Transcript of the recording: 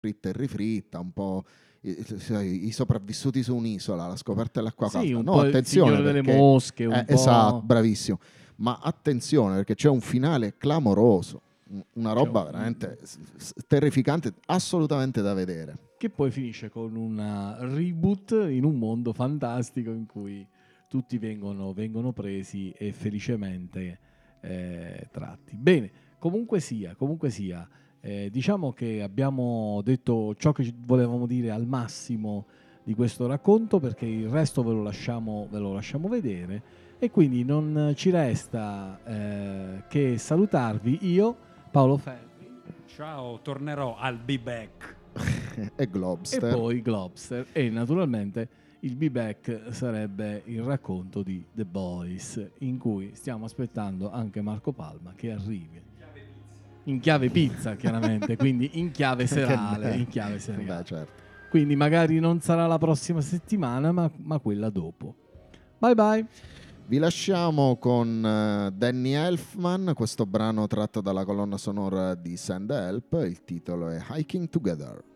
fritta e rifritta, un po' i sopravvissuti su un'isola, la scoperta dell'acqua Sì, calda. un No, po' il attenzione Signore delle perché Mosche, un po'... esatto, bravissimo. Ma attenzione perché c'è un finale clamoroso, una Cioè, roba veramente terrificante, assolutamente da vedere. che poi finisce con una reboot in un mondo fantastico in cui tutti vengono presi e felicemente tratti. Bene, comunque sia, diciamo che abbiamo detto ciò che volevamo dire al massimo di questo racconto, perché il resto ve lo lasciamo vedere, e quindi non ci resta che salutarvi io, Paolo Ferri, Ciao, tornerò al Be Back. E e Globster. poi Globster, e naturalmente il Be Back sarebbe il racconto di The Boys, in cui stiamo aspettando anche Marco Palma che arrivi in chiave pizza, chiaramente, quindi in chiave serale, in chiave seriale. Beh, certo. Quindi magari non sarà la prossima settimana, ma quella dopo. Bye bye. Vi lasciamo con Danny Elfman, questo brano tratto dalla colonna sonora di Send Help, il titolo è Hiking Together.